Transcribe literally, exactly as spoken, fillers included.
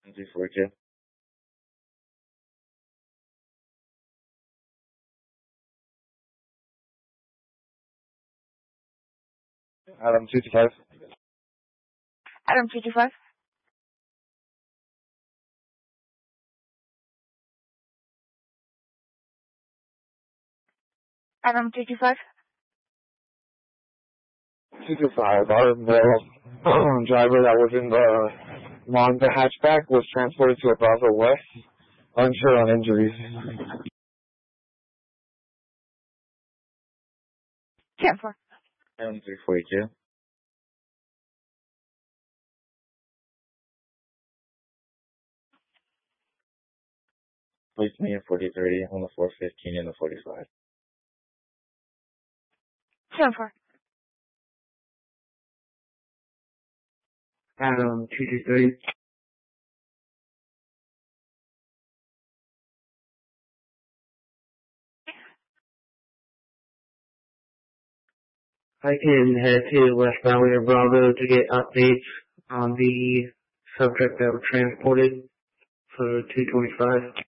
two forty-two. Adam two two five. Adam two two five. Adam two two five. two two five. Our the driver that was in the Mazda hatchback was transported to a Bravo West. Unsure on injuries. ten four. Adam three forty-two. Place me in forty thirty on the four fifteen and the forty-five. ten four. Adam two two three. I can head to West Valley or Bravo to get updates on the subject that was transported for two twenty-five.